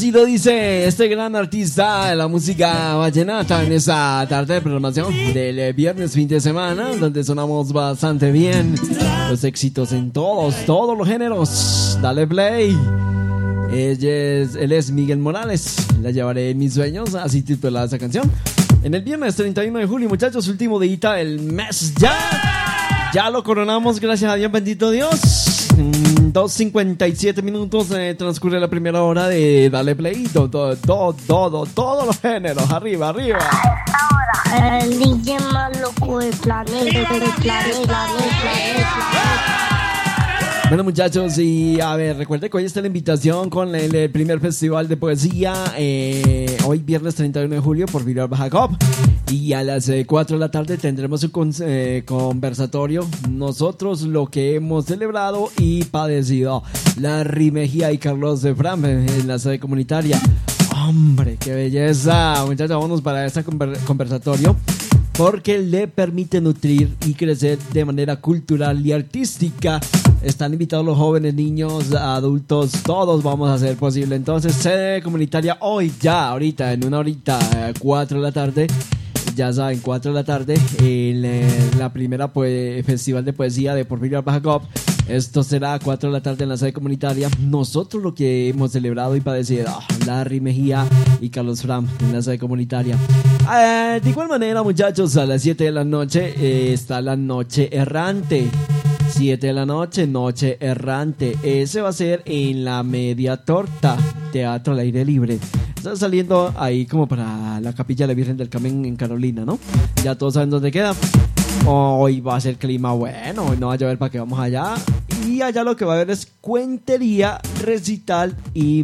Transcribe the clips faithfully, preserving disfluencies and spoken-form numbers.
Así lo dice este gran artista de la música vallenata en esa tarde de programación del viernes fin de semana, donde sonamos bastante bien los éxitos en todos, todos los géneros. Dale play. Él es, él es Miguel Morales. La llevaré en mis sueños, así titulada esa canción. En el viernes treinta y uno de julio, muchachos, último día del mes ya. Ya lo coronamos, gracias a Dios, bendito Dios. dos cincuenta y siete minutos eh, transcurre la primera hora de Dale Play. Todo, todo, todo, todos los géneros. Arriba, arriba. Ahora, el D J más loco del planeta, del planeta, planeta, planeta. Bueno, muchachos, y a ver, recuerden que hoy está la invitación con el, el primer festival de poesía. Eh, hoy, viernes treinta y uno de julio, por Virar Baja Cop. Y a las eh, cuatro de la tarde tendremos un con, eh, conversatorio. Nosotros lo que hemos celebrado y padecido. Larry Mejía y Carlos de Fram en la sede comunitaria. ¡Hombre, qué belleza! Muchachos, vámonos para este conver- conversatorio. Porque le permite nutrir y crecer de manera cultural y artística. Están invitados los jóvenes, niños, adultos, todos vamos a hacer posible. Entonces, sede comunitaria hoy, ya, ahorita, en una horita, cuatro de la tarde. Ya saben, cuatro de la tarde, en eh, la primera poe- festival de poesía de Porfirio Baja Cop. Esto será a cuatro de la tarde en la sede comunitaria. Nosotros lo que hemos celebrado y padecido, Larry Mejía y Carlos Fram en la sede comunitaria. Eh, de igual manera, muchachos, a las siete de la noche eh, está la Noche Errante. siete de la noche, Noche Errante. Ese va a ser en la Media Torta, Teatro al Aire Libre. Está saliendo ahí como para la Capilla de la Virgen del Carmen en Carolina, ¿no? Ya todos saben dónde queda. Hoy va a ser clima bueno, hoy no va a llover para que vamos allá. Y allá lo que va a haber es cuentería, recital y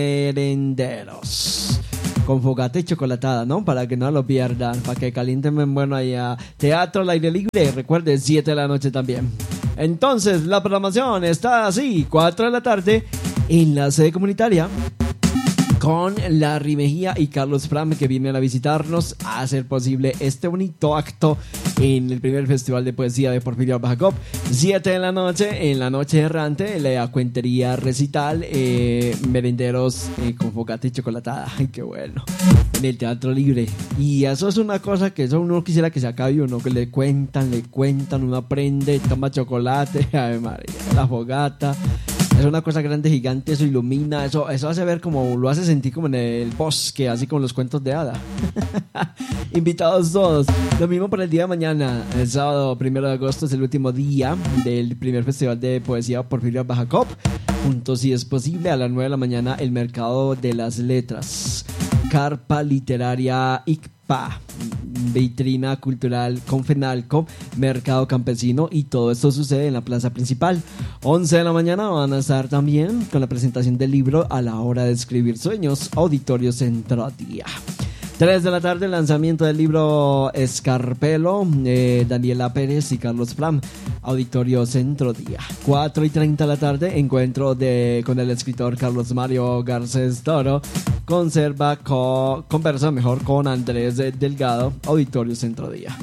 merenderos. Con fogata y chocolatada, ¿no? Para que no lo pierdan, para que calienten bueno allá. Teatro al Aire Libre, recuerden, siete de la noche también. Entonces, la programación está así, cuatro de la tarde en la sede comunitaria. Con Larry Mejía y Carlos Fram, que vienen a visitarnos a hacer posible este bonito acto en el primer festival de poesía de Porfirio Baja Cop. siete de la noche, en la Noche Errante, la cuentería recital, eh, merenderos eh, con fogata y chocolatada. Ay, qué bueno. En el Teatro Libre. Y eso es una cosa que eso uno quisiera que se acabe, uno que le cuentan, le cuentan, uno aprende, toma chocolate, ay María, la fogata. Es una cosa grande, gigante, eso ilumina, eso, eso hace ver como, lo hace sentir como en el bosque, así como los cuentos de hada. Invitados todos. Lo mismo para el día de mañana, el sábado primero de agosto es el último día del primer festival de poesía Porfirio Baja Cop. Juntos, si es posible, a las nueve de la mañana, el Mercado de las Letras. Carpa Literaria I C P A, vitrina cultural con Fenalco, mercado campesino, y todo esto sucede en la plaza principal. once de la mañana van a estar también con la presentación del libro A la hora de escribir sueños, Auditorio Centro Día. tres de la tarde, lanzamiento del libro Escarpelo, eh, Daniela Pérez y Carlos Fram, Auditorio Centro Día. cuatro y treinta de la tarde, encuentro de, con el escritor Carlos Mario Garcés Toro, conserva co, conversa mejor con Andrés Delgado, Auditorio Centro Día.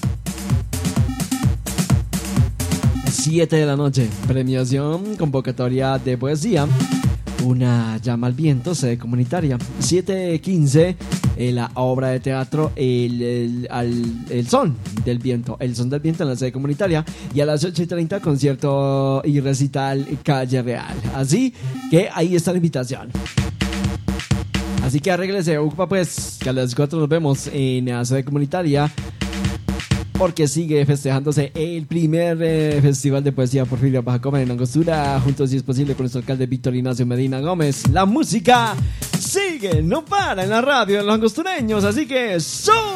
siete de la noche, premiación, convocatoria de poesía, Una llama al viento, sede comunitaria. siete quince, eh, la obra de teatro el, el, el, el son del viento, el son del viento en la sede comunitaria. Y a las ocho y treinta, concierto y recital Calle Real. Así que ahí está la invitación. Así que arréglese, ocupa pues, que a las cuatro nos vemos en la sede comunitaria, porque sigue festejándose el primer eh, festival de poesía Porfirio Baja Cop en Angostura, juntos si es posible con nuestro alcalde Víctor Ignacio Medina Gómez. La música sigue, no para en la radio de los angostureños, así que ¡súbele!